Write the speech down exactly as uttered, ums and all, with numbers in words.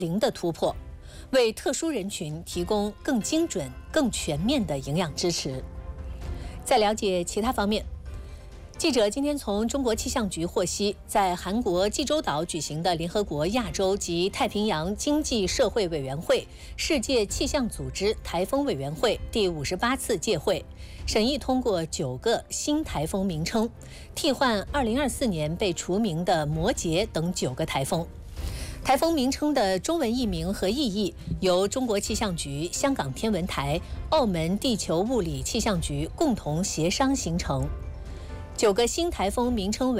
零的突破，为特殊人群提供更精准、更全面的营养支持。在了解其他方面，记者今天从中国气象局获悉，在韩国济州岛举行的联合国亚洲及太平洋经济社会委员会世界气象组织台风委员会第五十八次届会，审议通过九个新台风名称，替换二零二四年被除名的摩羯等九个台风。台风名称的中文译名和意义由中国气象局、香港天文台、澳门地球物理气象局共同协商形成。九个新台风名称为